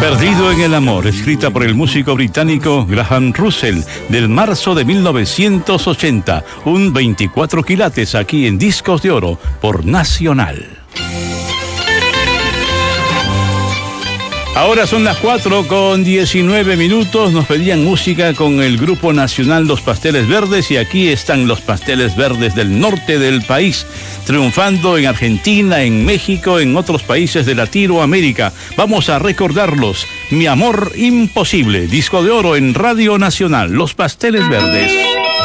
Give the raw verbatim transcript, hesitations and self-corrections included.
Perdido en el amor, escrita por el músico británico Graham Russell, del marzo de mil novecientos ochenta, un veinticuatro quilates aquí en Discos de Oro por Nacional. Ahora son las cuatro con diecinueve minutos, nos pedían música con el grupo nacional Los Pasteles Verdes y aquí están Los Pasteles Verdes del norte del país, triunfando en Argentina, en México, en otros países de Latinoamérica. Vamos a recordarlos. Mi amor imposible, Disco de Oro en Radio Nacional, Los Pasteles Verdes.